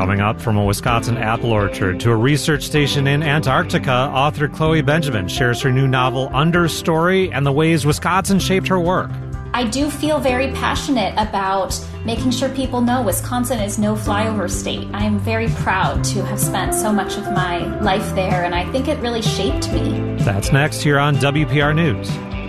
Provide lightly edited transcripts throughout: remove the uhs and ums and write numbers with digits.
Coming up, from a Wisconsin apple orchard to a research station in Antarctica, author Chloe Benjamin shares her new novel, Understory, and the ways Wisconsin shaped her work. I do feel very passionate about making sure people know Wisconsin is no flyover state. I am very proud to have spent so much of my life there, and I think it really shaped me. That's next here on WPR News.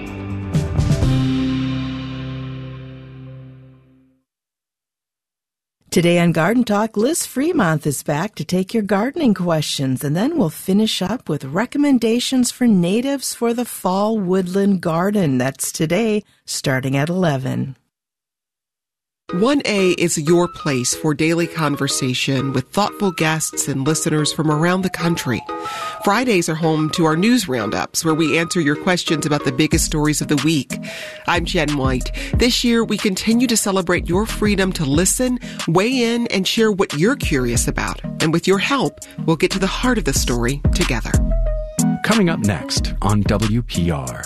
Today on Garden Talk, Liz Fremont is back to take your gardening questions, and then we'll finish up with recommendations for natives for the fall woodland garden. That's today, starting at 11. 1A is your place for daily conversation with thoughtful guests and listeners from around the country. Fridays are home to our news roundups, where we answer your questions about the biggest stories of the week. I'm Jen White. This year, we continue to celebrate your freedom to listen, weigh in, and share what you're curious about. And with your help, we'll get to the heart of the story together. Coming up next on WPR.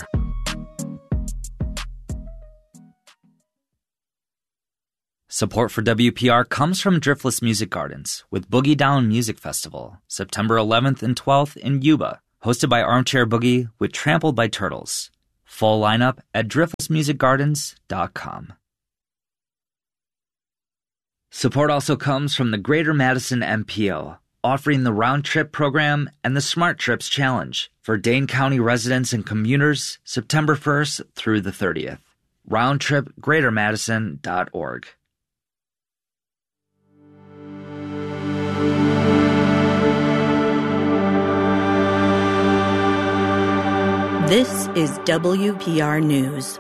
Support for WPR comes from Driftless Music Gardens with Boogie Down Music Festival, September 11th and 12th in Yuba, hosted by Armchair Boogie with Trampled by Turtles. Full lineup at driftlessmusicgardens.com. Support also comes from the Greater Madison MPO, offering the Round Trip program and the Smart Trips Challenge for Dane County residents and commuters, September 1st through the 30th. roundtripgreatermadison.org. This is WPR News.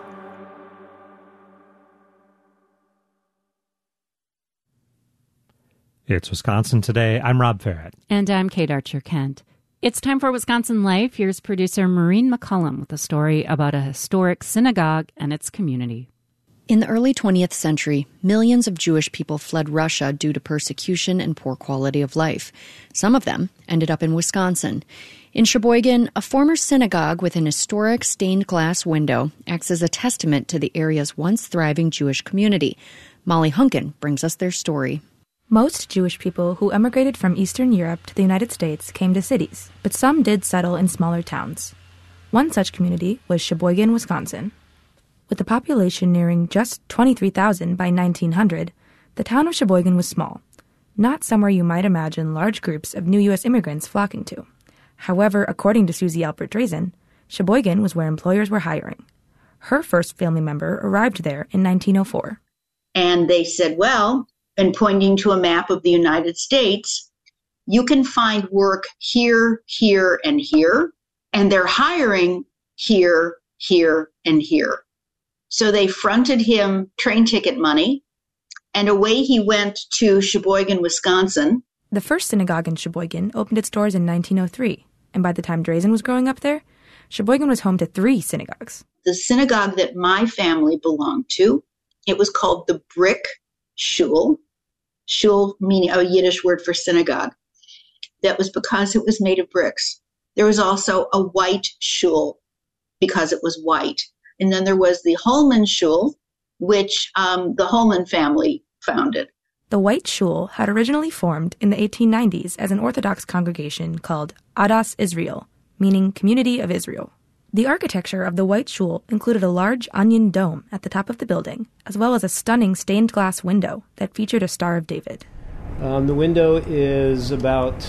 It's Wisconsin Today. I'm Rob Farrett. And I'm Kate Archer-Kent. It's time for Wisconsin Life. Here's producer Maureen McCullum with a story about a historic synagogue and its community. In the early 20th century, millions of Jewish people fled Russia due to persecution and poor quality of life. Some of them ended up in Wisconsin. In Sheboygan, a former synagogue with an historic stained glass window acts as a testament to the area's once thriving Jewish community. Molly Hunkin brings us their story. Most Jewish people who emigrated from Eastern Europe to the United States came to cities, but some did settle in smaller towns. One such community was Sheboygan, Wisconsin. With a population nearing just 23,000 by 1900, the town of Sheboygan was small, not somewhere you might imagine large groups of new U.S. immigrants flocking to. However, according to Susie Albert Drazen, Sheboygan was where employers were hiring. Her first family member arrived there in 1904. And they said, well, and pointing to a map of the United States, you can find work here, here, and here, and they're hiring here, here, and here. So they fronted him train ticket money, and away he went to Sheboygan, Wisconsin. The first synagogue in Sheboygan opened its doors in 1903, and by the time Drazen was growing up there, Sheboygan was home to 3 synagogues. The synagogue that my family belonged to, it was called the Brick Shul. Shul meaning a Yiddish word for synagogue. That was because it was made of bricks. There was also a white shul because it was white. And then there was the Holman Shul, which the Holman family founded. The White Shul had originally formed in the 1890s as an Orthodox congregation called Adas Israel, meaning Community of Israel. The architecture of the White Shul included a large onion dome at the top of the building, as well as a stunning stained glass window that featured a Star of David. The window is about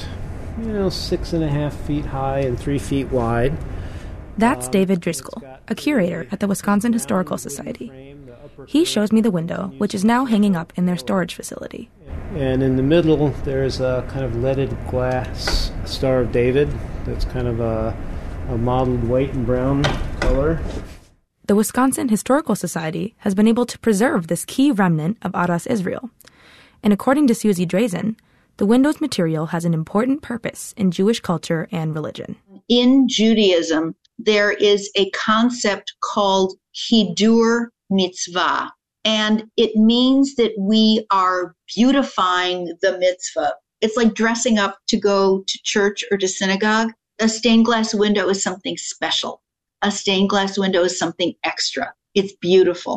6.5 feet high and 3 feet wide. That's David Driscoll, a curator at the Wisconsin Historical Society. He shows me the window, which is now hanging up in their storage facility. And in the middle, there's a kind of leaded glass Star of David that's kind of a mottled white and brown color. The Wisconsin Historical Society has been able to preserve this key remnant of Adas Israel. And according to Susie Drazen, the window's material has an important purpose in Jewish culture and religion. In Judaism, there is a concept called Hidur Mitzvah, and it means that we are beautifying the mitzvah. It's like dressing up to go to church or to synagogue. A stained glass window is something special. A stained glass window is something extra. It's beautiful.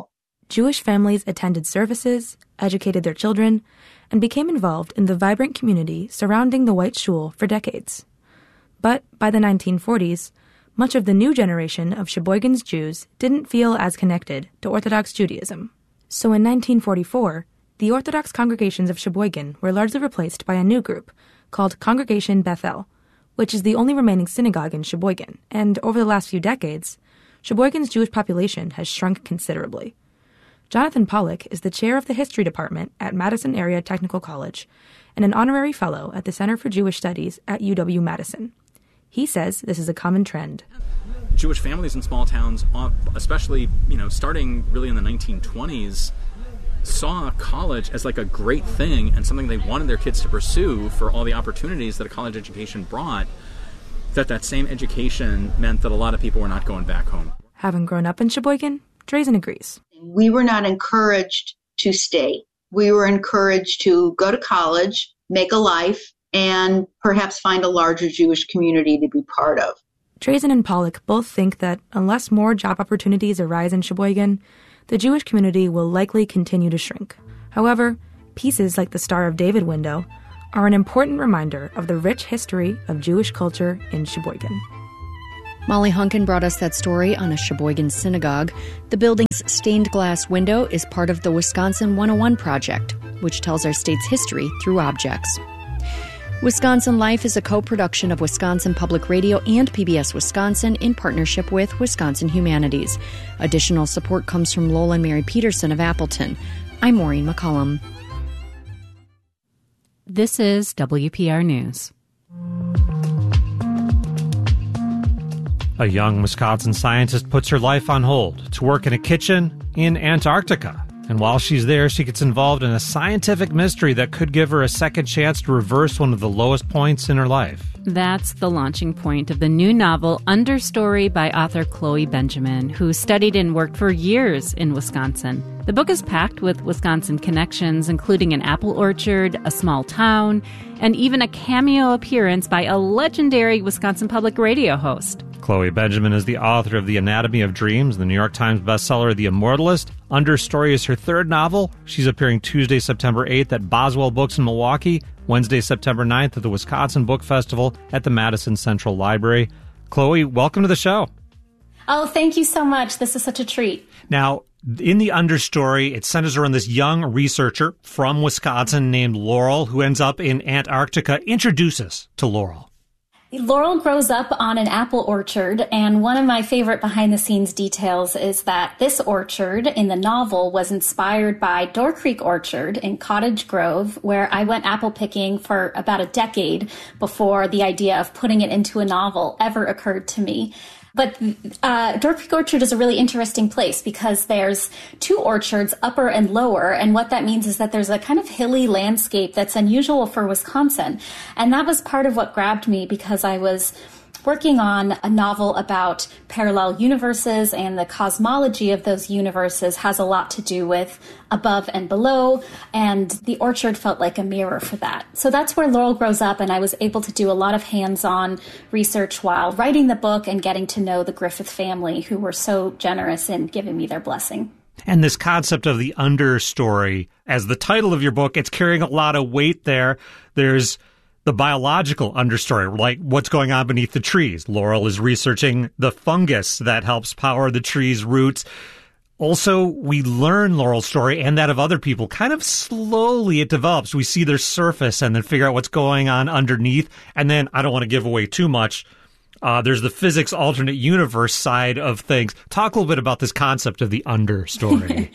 Jewish families attended services, educated their children, and became involved in the vibrant community surrounding the White Shul for decades. But by the 1940s, much of the new generation of Sheboygan's Jews didn't feel as connected to Orthodox Judaism. So in 1944, the Orthodox congregations of Sheboygan were largely replaced by a new group called Congregation Bethel, which is the only remaining synagogue in Sheboygan, and over the last few decades, Sheboygan's Jewish population has shrunk considerably. Jonathan Pollock is the chair of the History Department at Madison Area Technical College and an honorary fellow at the Center for Jewish Studies at UW-Madison. He says this is a common trend. Jewish families in small towns, especially, starting really in the 1920s, saw college as like a great thing and something they wanted their kids to pursue for all the opportunities that a college education brought, that same education meant that a lot of people were not going back home. Having grown up in Sheboygan, Drazen agrees. We were not encouraged to stay. We were encouraged to go to college, make a life, and perhaps find a larger Jewish community to be part of. Drazen and Pollock both think that unless more job opportunities arise in Sheboygan, the Jewish community will likely continue to shrink. However, pieces like the Star of David window are an important reminder of the rich history of Jewish culture in Sheboygan. Molly Hunkin brought us that story on a Sheboygan synagogue. The building's stained glass window is part of the Wisconsin 101 project, which tells our state's history through objects. Wisconsin Life is a co-production of Wisconsin Public Radio and PBS Wisconsin in partnership with Wisconsin Humanities. Additional support comes from Lowell and Mary Peterson of Appleton. I'm Maureen McCullum. This is WPR News. A young Wisconsin scientist puts her life on hold to work in a kitchen in Antarctica. And while she's there, she gets involved in a scientific mystery that could give her a second chance to reverse one of the lowest points in her life. That's the launching point of the new novel Understory by author Chloe Benjamin, who studied and worked for years in Wisconsin. The book is packed with Wisconsin connections, including an apple orchard, a small town, and even a cameo appearance by a legendary Wisconsin Public Radio host. Chloe Benjamin is the author of The Anatomy of Dreams, the New York Times bestseller The Immortalist. Understory is her third novel. She's appearing Tuesday, September 8th at Boswell Books in Milwaukee, Wednesday, September 9th at the Wisconsin Book Festival at the Madison Central Library. Chloe, welcome to the show. Oh, thank you so much. This is such a treat. Now, in the Understory, it centers around this young researcher from Wisconsin named Laurel who ends up in Antarctica. Introduce us to Laurel. Laurel grows up on an apple orchard, and one of my favorite behind-the-scenes details is that this orchard in the novel was inspired by Door Creek Orchard in Cottage Grove, where I went apple picking for about a decade before the idea of putting it into a novel ever occurred to me. But Door Creek Orchard is a really interesting place because there's two orchards, upper and lower, and what that means is that there's a kind of hilly landscape that's unusual for Wisconsin. And that was part of what grabbed me because I was working on a novel about parallel universes, and the cosmology of those universes has a lot to do with above and below, and the orchard felt like a mirror for that. So that's where Laurel grows up, and I was able to do a lot of hands-on research while writing the book and getting to know the Griffith family, who were so generous in giving me their blessing. And this concept of the understory, as the title of your book, it's carrying a lot of weight there. There's the biological understory, like what's going on beneath the trees. Laurel is researching the fungus that helps power the tree's roots. Also, we learn Laurel's story and that of other people. Kind of slowly it develops. We see their surface and then figure out what's going on underneath. And then, I don't want to give away too much, there's the physics alternate universe side of things. Talk a little bit about this concept of the understory.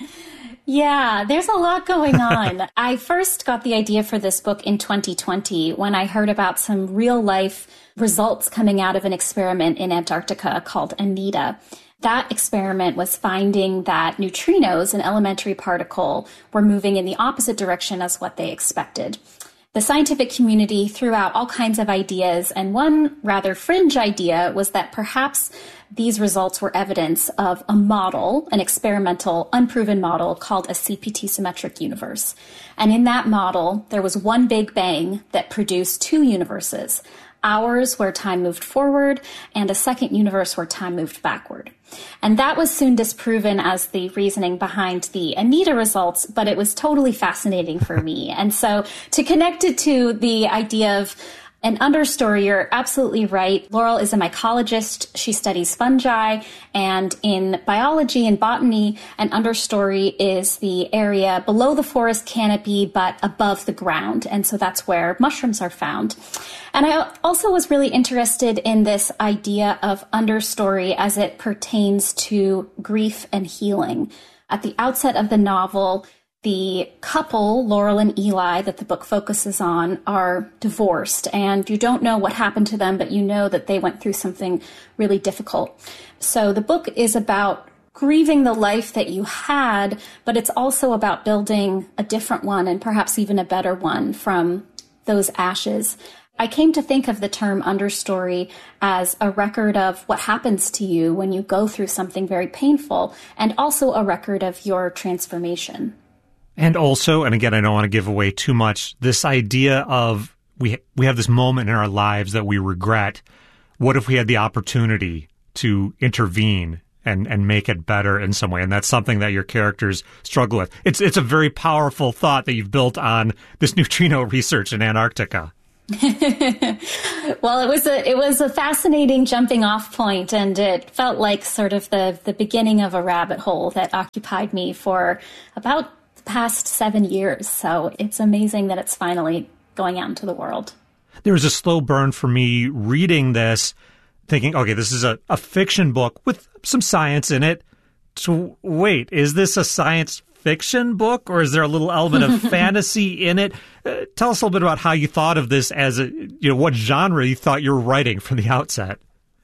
Yeah, there's a lot going on. I first got the idea for this book in 2020 when I heard about some real-life results coming out of an experiment in Antarctica called ANITA. That experiment was finding that neutrinos, an elementary particle, were moving in the opposite direction as what they expected. The scientific community threw out all kinds of ideas, and one rather fringe idea was that perhaps these results were evidence of a model, an experimental, unproven model called a CPT symmetric universe. And in that model, there was one big bang that produced two universes, hours where time moved forward and a second universe where time moved backward. And that was soon disproven as the reasoning behind the Anita results, but it was totally fascinating for me. And so to connect it to the idea of an understory, you're absolutely right. Laurel is a mycologist. She studies fungi. And in biology and botany, an understory is the area below the forest canopy, but above the ground. And so that's where mushrooms are found. And I also was really interested in this idea of understory as it pertains to grief and healing. At the outset of the novel, the couple, Laurel and Eli, that the book focuses on, are divorced, and you don't know what happened to them, but you know that they went through something really difficult. So the book is about grieving the life that you had, but it's also about building a different one and perhaps even a better one from those ashes. I came to think of the term understory as a record of what happens to you when you go through something very painful, and also a record of your transformation. And also, and again, I don't want to give away too much, this idea of we have this moment in our lives that we regret. What if we had the opportunity to intervene and make it better in some way? And that's something that your characters struggle with. It's a very powerful thought that you've built on this neutrino research in Antarctica. Well, it was a fascinating jumping off point, and it felt like sort of the beginning of a rabbit hole that occupied me for about past 7 years. So it's amazing that it's finally going out into the world. There was a slow burn for me reading this, thinking, okay, this is a fiction book with some science in it. So wait, is this a science fiction book, or is there a little element of fantasy in it? Tell us a little bit about how you thought of this as what genre you thought you were writing from the outset.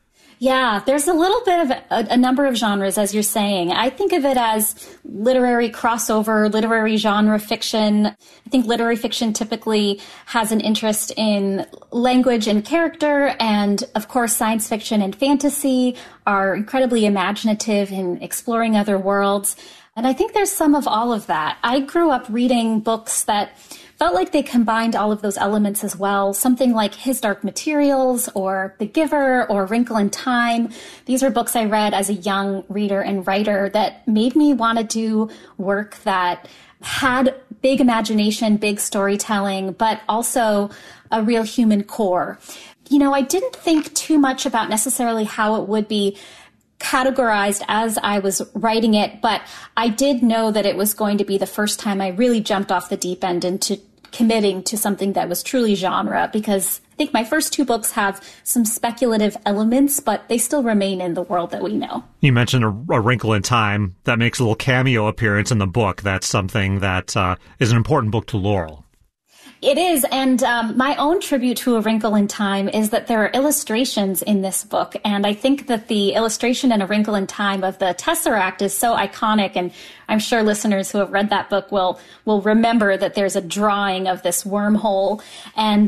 Yeah, there's a little bit of a number of genres, as you're saying. I think of it as literary crossover, literary genre fiction. I think literary fiction typically has an interest in language and character, and of course science fiction and fantasy are incredibly imaginative in exploring other worlds. And I think there's some of all of that. I grew up reading books that felt like they combined all of those elements as well. Something like His Dark Materials or The Giver or Wrinkle in Time. These are books I read as a young reader and writer that made me want to do work that had big imagination, big storytelling, but also a real human core. I didn't think too much about necessarily how it would be categorized as I was writing it, but I did know that it was going to be the first time I really jumped off the deep end into committing to something that was truly genre, because I think my first 2 books have some speculative elements, but they still remain in the world that we know. You mentioned a Wrinkle in Time that makes a little cameo appearance in the book. That's something that is an important book to Laurel. It is, and my own tribute to A Wrinkle in Time is that there are illustrations in this book, and I think that the illustration in A Wrinkle in Time of the Tesseract is so iconic, and I'm sure listeners who have read that book will remember that there's a drawing of this wormhole, and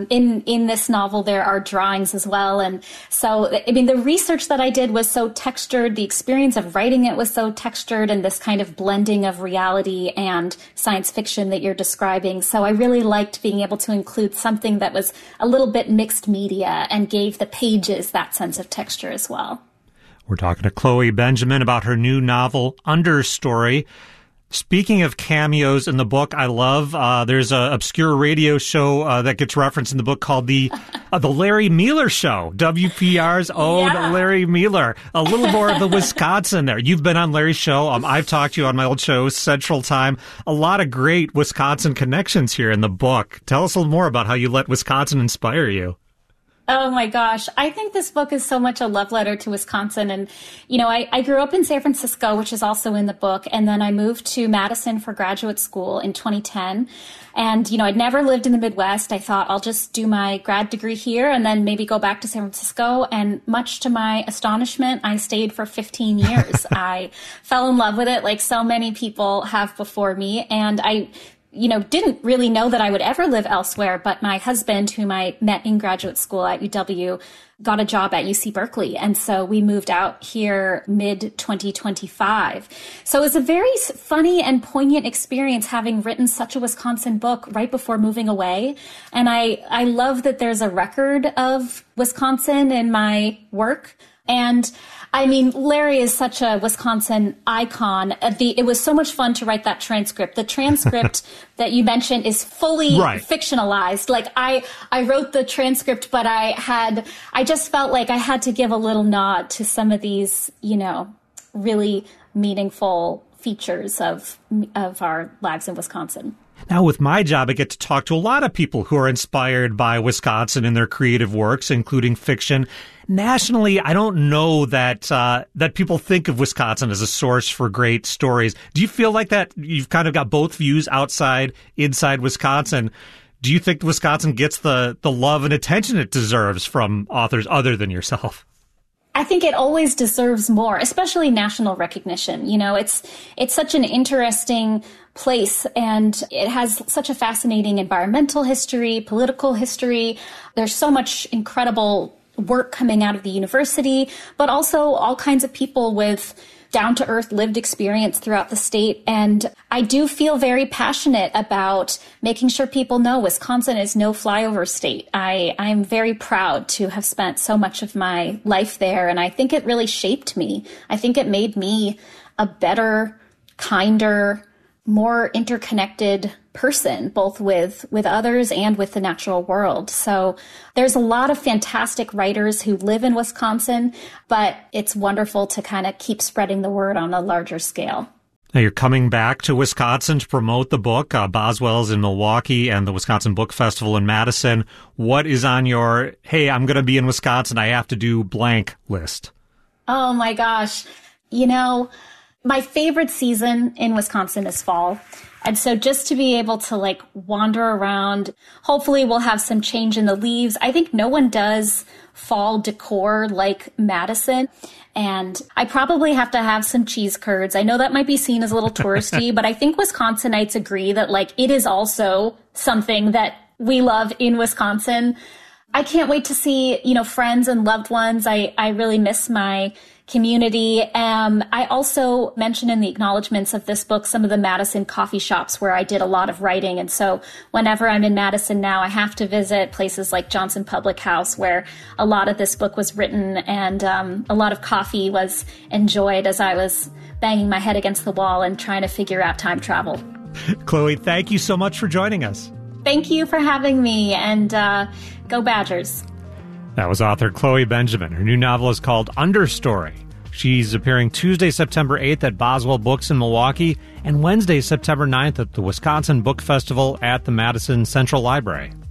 in this novel there are drawings as well. And so, the research that I did was so textured, the experience of writing it was so textured, and this kind of blending of reality and science fiction that you're describing. So I really liked being able to include something that was a little bit mixed media and gave the pages that sense of texture as well. We're talking to Chloe Benjamin about her new novel, Understory. Speaking of cameos in the book, I love, there's an obscure radio show that gets referenced in the book called the Larry Mealer Show, WPR's own Larry Mealer. A little more of the Wisconsin there. You've been on Larry's show. I've talked to you on my old show, Central Time. A lot of great Wisconsin connections here in the book. Tell us a little more about how you let Wisconsin inspire you. Oh my gosh. I think this book is so much a love letter to Wisconsin. And, I grew up in San Francisco, which is also in the book. And then I moved to Madison for graduate school in 2010. And, I'd never lived in the Midwest. I thought I'll just do my grad degree here and then maybe go back to San Francisco. And much to my astonishment, I stayed for 15 years. I fell in love with it like so many people have before me. And I didn't really know that I would ever live elsewhere, but my husband, whom I met in graduate school at UW, got a job at UC Berkeley. And so we moved out here mid-2025. So it was a very funny and poignant experience having written such a Wisconsin book right before moving away. And I love that there's a record of Wisconsin in my work. And I mean, Larry is such a Wisconsin icon. It was so much fun to write that transcript. The transcript that you mentioned is fully fictionalized. Like I wrote the transcript, but I just felt like I had to give a little nod to some of these, really meaningful features of our lives in Wisconsin. Now, with my job, I get to talk to a lot of people who are inspired by Wisconsin in their creative works, including fiction. Nationally, I don't know that people think of Wisconsin as a source for great stories. Do you feel like that you've kind of got both views inside Wisconsin? Do you think Wisconsin gets the love and attention it deserves from authors other than yourself? I think it always deserves more, especially national recognition. It's such an interesting place, and it has such a fascinating environmental history, political history. There's so much incredible work coming out of the university, but also all kinds of people with down-to-earth lived experience throughout the state. And I do feel very passionate about making sure people know Wisconsin is no flyover state. I'm very proud to have spent so much of my life there, and I think it really shaped me. I think it made me a better, kinder, more interconnected person, both with others and with the natural world. So there's a lot of fantastic writers who live in Wisconsin, but it's wonderful to kind of keep spreading the word on a larger scale. Now, you're coming back to Wisconsin to promote the book. Boswell's in Milwaukee and the Wisconsin Book Festival in Madison. What is on your, hey, I'm going to be in Wisconsin, I have to do blank list? Oh my gosh. My favorite season in Wisconsin is fall. And so just to be able to wander around, hopefully we'll have some change in the leaves. I think no one does fall decor like Madison. And I probably have to have some cheese curds. I know that might be seen as a little touristy, but I think Wisconsinites agree that it is also something that we love in Wisconsin. I can't wait to see, friends and loved ones. I really miss my community. I also mentioned in the acknowledgments of this book some of the Madison coffee shops where I did a lot of writing. And so whenever I'm in Madison now, I have to visit places like Johnson Public House, where a lot of this book was written, and a lot of coffee was enjoyed as I was banging my head against the wall and trying to figure out time travel. Chloe, thank you so much for joining us. Thank you for having me, and go Badgers. That was author Chloe Benjamin. Her new novel is called Understory. She's appearing Tuesday, September 8th at Boswell Books in Milwaukee and Wednesday, September 9th at the Wisconsin Book Festival at the Madison Central Library.